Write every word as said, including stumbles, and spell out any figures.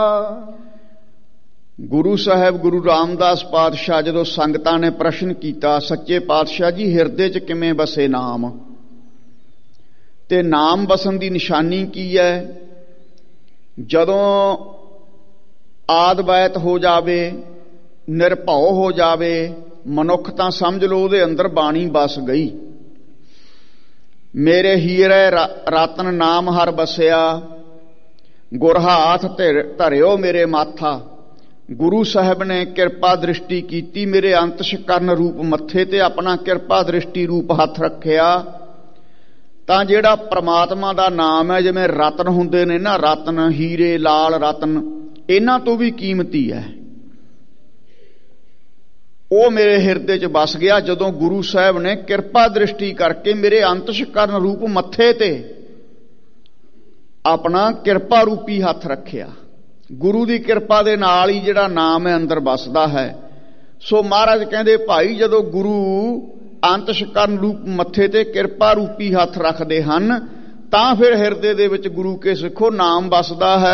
ਗੁਰੂ ਸਾਹਿਬ ਗੁਰੂ ਰਾਮਦਾਸ ਪਾਤਸ਼ਾਹ ਜਦੋਂ ਸੰਗਤਾਂ ਨੇ ਪ੍ਰਸ਼ਨ ਕੀਤਾ, ਸੱਚੇ ਪਾਤਸ਼ਾਹ ਜੀ ਹਿਰਦੇ 'ਚ ਕਿਵੇਂ ਵਸੇ ਨਾਮ, ਤੇ ਨਾਮ ਵਸਣ ਦੀ ਨਿਸ਼ਾਨੀ ਕੀ ਹੈ? ਜਦੋਂ ਆਦਵੈਤ ਹੋ ਜਾਵੇ, ਨਿਰਭਉ ਹੋ ਜਾਵੇ ਮਨੁੱਖ, ਤਾਂ ਸਮਝ ਲਓ ਉਹਦੇ ਅੰਦਰ ਬਾਣੀ ਵਸ ਗਈ। ਮੇਰੇ ਹੀਰੇ ਰਤਨ ਨਾਮ ਹਰ ਬਸਿਆ, ਗੁਰ ਹਾਥ ਧਰਿਓ ਮੇਰੇ ਮਾਥਾ। ਗੁਰੂ ਸਾਹਿਬ ਨੇ ਕਿਰਪਾ ਦ੍ਰਿਸ਼ਟੀ ਕੀਤੀ, ਮੇਰੇ ਅੰਤਸ਼ ਕਰਨ ਰੂਪ ਮੱਥੇ ਤੇ ਆਪਣਾ ਕਿਰਪਾ ਦ੍ਰਿਸ਼ਟੀ ਰੂਪ ਹੱਥ ਰੱਖਿਆ, ਤਾਂ ਜਿਹੜਾ ਪ੍ਰਮਾਤਮਾ ਦਾ ਨਾਮ ਹੈ, ਜਿਵੇਂ ਰਤਨ ਹੁੰਦੇ ਨੇ ਨਾ, ਰਤਨ ਹੀਰੇ ਲਾਲ ਰਤਨ, ਇਹਨਾਂ ਤੋਂ ਵੀ ਕੀਮਤੀ ਹੈ, ਉਹ ਮੇਰੇ ਹਿਰਦੇ 'ਚ ਵਸ ਗਿਆ ਜਦੋਂ ਗੁਰੂ ਸਾਹਿਬ ਨੇ ਕਿਰਪਾ ਦ੍ਰਿਸ਼ਟੀ ਕਰਕੇ ਮੇਰੇ ਅੰਤਸ਼ ਕਰਨ ਰੂਪ ਮੱਥੇ ਤੇ ਆਪਣਾ ਕਿਰਪਾ ਰੂਪੀ ਹੱਥ ਰੱਖਿਆ। ਗੁਰੂ ਦੀ ਕਿਰਪਾ ਦੇ ਨਾਲ ਹੀ ਜਿਹੜਾ ਨਾਮ ਹੈ ਅੰਦਰ ਵਸਦਾ ਹੈ। ਸੋ ਮਹਾਰਾਜ ਕਹਿੰਦੇ, ਭਾਈ ਜਦੋਂ ਗੁਰੂ ਅੰਤਸ਼ ਕਰਨ ਰੂਪ ਮੱਥੇ ਤੇ ਕਿਰਪਾ ਰੂਪੀ ਹੱਥ ਰੱਖਦੇ ਹਨ, ਤਾਂ ਫਿਰ ਹਿਰਦੇ ਦੇ ਵਿੱਚ ਗੁਰੂ ਕੇ ਸਿੱਖੋ ਨਾਮ ਵਸਦਾ ਹੈ।